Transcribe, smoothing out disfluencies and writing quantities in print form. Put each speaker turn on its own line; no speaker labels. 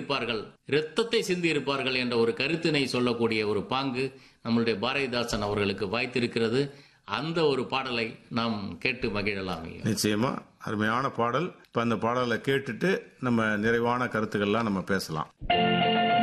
இருப்பார்கள், இரத்தத்தை சிந்தி இருப்பார்கள் என்ற ஒரு கருத்தினை சொல்லக்கூடிய ஒரு பாங்கு நம்மளுடைய பாரதிதாசன் அவர்களுக்கு வாய்த்திருக்கிறது. அந்த ஒரு பாடலை நாம் கேட்டு மகிழலாம்.
நிச்சயமா அருமையான பாடல். இப்ப அந்த பாடலை கேட்டுட்டு நம்ம நிறைவான கருத்துக்கள்லாம் நம்ம பேசலாம்.